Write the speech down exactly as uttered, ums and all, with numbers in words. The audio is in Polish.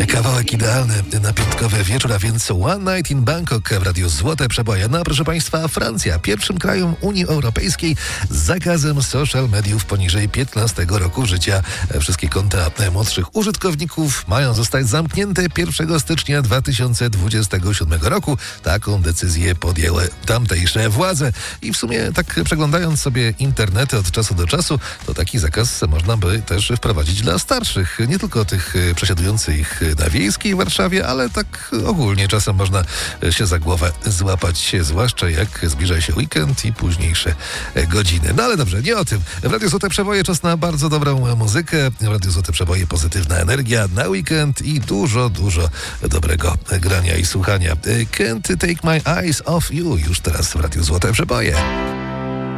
Kawałek idealny na piątkowy wieczór, a więc One Night in Bangkok w Radiu Złote Przeboje. No, proszę Państwa, Francja, pierwszym krajem Unii Europejskiej z zakazem social mediów poniżej piętnastego roku życia. Wszystkie konta młodszych użytkowników mają zostać zamknięte pierwszego stycznia dwa tysiące dwudziestego siódmego roku. Taką decyzję podjęły tamtejsze władze. I w sumie tak przeglądając sobie internety od czasu do czasu, to taki zakaz można by też wprowadzić dla starszych. Nie tylko tych przesiadujących na Wiejskiej w Warszawie, ale tak ogólnie czasem można się za głowę złapać, zwłaszcza jak zbliża się weekend i późniejsze godziny. No ale dobrze, nie o tym. W Radiu Złote Przeboje czas na bardzo dobrą muzykę. W Radiu Złote Przeboje pozytywna energia na weekend i dużo, dużo dobrego grania i słuchania. Can't take my eyes off you już teraz w Radiu Złote Przeboje.